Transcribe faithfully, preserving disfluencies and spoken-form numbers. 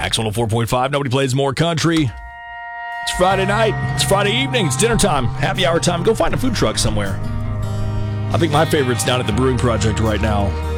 X one oh four point five. Nobody plays more country. It's Friday night. It's Friday evening. It's dinner time. Happy hour time. Go find a food truck somewhere. I think my favorite's down at the Brewing Project right now.